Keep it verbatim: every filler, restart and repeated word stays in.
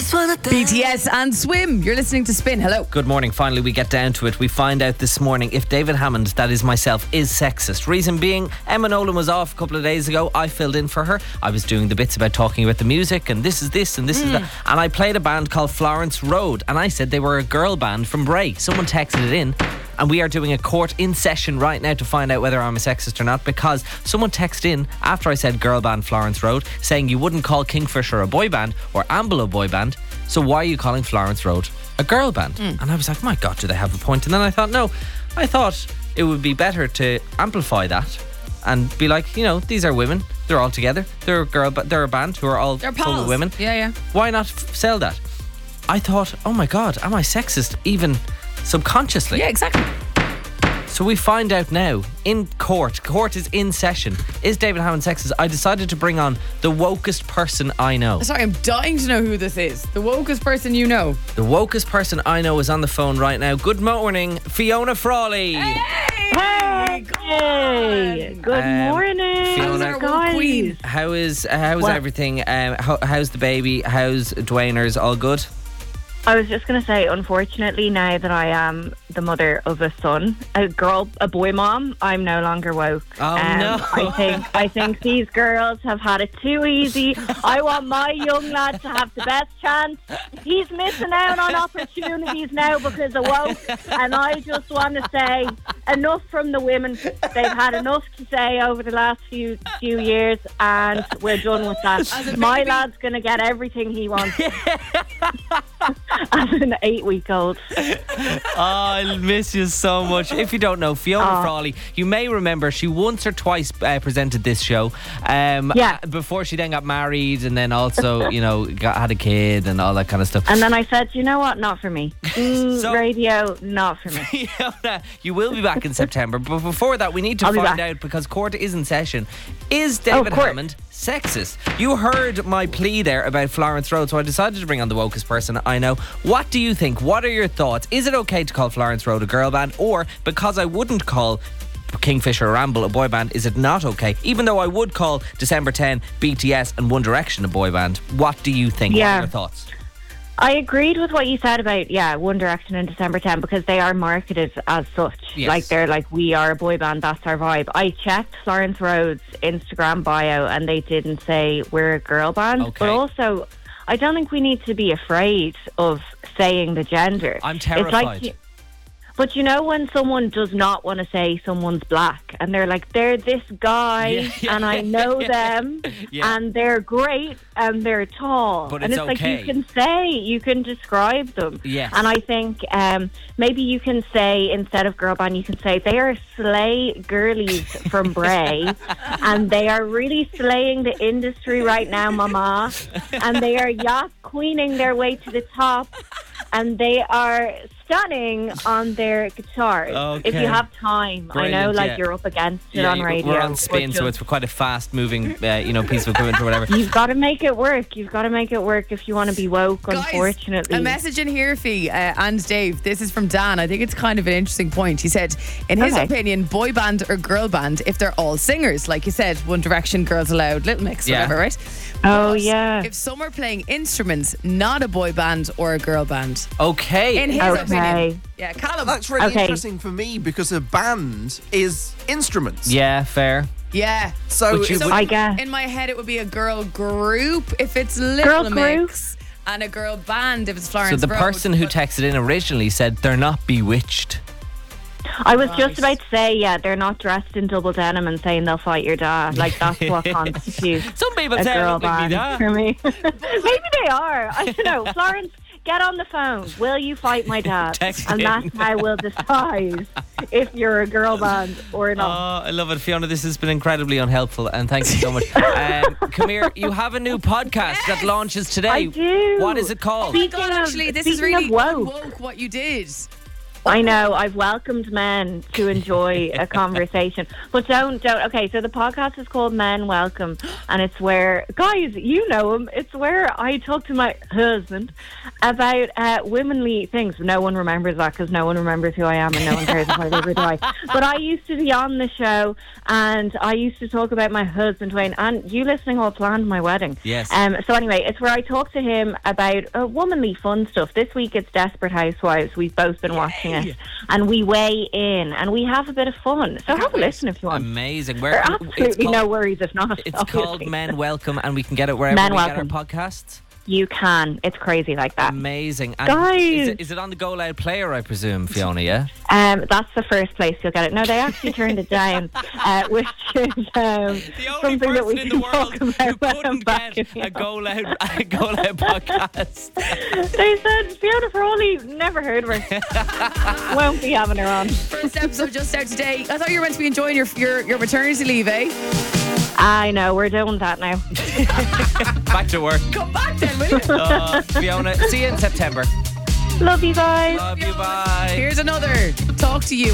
B T S and Swim. You're listening to Spin. Hello. Good morning. Finally, we get down to it. We find out this morning if David Hammond, that is myself, is sexist. Reason being, Emma Nolan was off a couple of days ago. I filled in for her. I was doing the bits about talking about the music and this is this and this mm. is that. And I played a band called Florence Road. And I said they were a girl band from Bray. Someone texted it in. And we are doing a court in session right now to find out whether I'm a sexist or not, because someone texted in after I said girl band Florence Road saying you wouldn't call Kingfisher a boy band or Amble a boy band, so why are you calling Florence Road a girl band? Mm. And I was like, my God, do they have a point? And then I thought, no, I thought it would be better to amplify that and be like, you know, these are women, they're all together, they're a girl, but they're a band who are all they're full of women. Yeah, yeah. Why not f- sell that? I thought, oh my God, am I sexist even subconsciously? Yeah, exactly. So we find out now in court. Court is in session. Is David Hammond sexist? I decided to bring on the wokest person I know. Sorry, I'm dying to know who this is. The wokest person you know. The wokest person I know is on the phone right now. Good morning, Fiona Frawley. Hey! Hey! Hey! Good Um, morning, Fiona, Our queen. How is how's What? everything? Um, how, how's the baby? How's Dwayner's? All good? I was just going to say, unfortunately, now that I am the mother of a son, a girl, a boy mom, I'm no longer woke. Oh, no. I think I think these girls have had it too easy. I want my young lad to have the best chance. He's missing out on opportunities now because of woke. And I just want to say, enough from the women. They've had enough to say over the last few few years, and we're done with that. My lad's going to get everything he wants. As an eight-week-old. Oh, I'll miss you so much. If you don't know, Fiona Oh. Frawley, you may remember she once or twice uh, presented this show. Um, Yeah. uh, Before she then got married and then also, you know, got, had a kid and all that kind of stuff. And then I said, you know what? Not for me. Mm, So- radio, not for me. Fiona, you will be back in September, but before that, we need to I'll be find back. out, because court is in session. Is David court. Hammond sexist? You heard my plea there about Florence Road, so I decided to bring on the wokest person I know. What do you think? What are your thoughts? Is it okay to call Florence Road a girl band? Or, because I wouldn't call Kingfisher or Ramble a boy band, is it not okay? Even though I would call December tenth, B T S and One Direction a boy band. What do you think? Yeah. What are your thoughts? I agreed with what you said about, yeah, One Direction and December tenth, because they are marketed as such. Yes. Like, they're like, we are a boy band, that's our vibe. I checked Florence Road's Instagram bio and they didn't say we're a girl band. Okay. But also, I don't think we need to be afraid of saying the gender. I'm It's terrified. like, you- but you know when someone does not want to say someone's black and they're like, they're this guy Yeah, yeah, and I know them Yeah. and they're great and they're tall. But and it's it's like okay. you can say, you can describe them. Yes. And I think um, maybe you can say, instead of girl band, you can say they are slay girlies from Bray and they are really slaying the industry right now, mama. And they are yacht queening their way to the top. And they are stunning on their guitars. Okay. If you have time. I know, Brilliant, like, yeah. you're up against it Yeah, on radio. we're on but spin, so just- it's quite a fast-moving, uh, you know, piece of equipment or whatever. You've got to make it work. You've got to make it work if you want to be woke, Guys, unfortunately. a message in here, Fee, uh, and Dave. This is from Dan. I think it's kind of an interesting point. He said, in his Okay. opinion, boy band or girl band, if they're all singers, like you said, One Direction, Girls Aloud, Little Mix, Yeah. whatever, right? Oh, But yeah. if some are playing instruments, not a boy band or a girl band. Okay. In his Okay. opinion. Yeah, Callum. That's really Okay. interesting for me because a band is instruments. Yeah, fair. Yeah. So, But you it's- would- I guess. In my head, it would be a girl group if it's Little Girl Mix, and a girl band if it's Florence So the Road, person who but- texted in originally said they're not bewitched. I was Right. just about to say, yeah, they're not dressed in double denim and saying they'll fight your dad. Like, that's what constitutes Some people a say girl look like me band dad. for me. Maybe they are. I don't know. Florence, get on the phone. Will you fight my dad? Text and in. that's how we'll decide if you're a girl band or not. Oh, I love it, Fiona. This has been incredibly unhelpful, and thank you so much. um, come here. You have a new podcast that launches today. I do. What is it called? Oh my Speaking God, of- actually, this is speaking really of woke. woke what you did. I know, I've welcomed men to enjoy a conversation. But don't, don't, okay, so the podcast is called Men Welcome, and it's where, guys, you know him, it's where I talk to my husband about uh, womanly things. No one remembers that because no one remembers who I am and no one cares if I live or die. But I used to be on the show, and I used to talk about my husband, Wayne, and you listening all planned my wedding. Yes. Um, so anyway, it's where I talk to him about uh, womanly fun stuff. This week it's Desperate Housewives. We've both been watching it, and we weigh in and we have a bit of fun. So have a listen if you want. Amazing. There Where, are absolutely called, no worries if not. It's obviously. called Men Welcome, and we can get it wherever Men we Welcome. get our podcasts. You can. It's crazy like that. Amazing. And Guys. Is it, is it on the Go Loud player, I presume, Fiona, yeah? Um, that's the first place you'll get it. No, they actually turned it down, uh, which is um, The only something that we person in can the talk world about who when I'm couldn't back get in a Go Loud, a Go Loud podcast. They said Fiona Frawley, never heard of her. Won't be having her on. First episode just out today. I thought you were meant to be enjoying your your, your maternity leave, eh? I know, we're doing that now. Back to work. Come back then, will you? Uh, Fiona, see you in September. Love you guys. Love you, bye. Here's another Talk to You.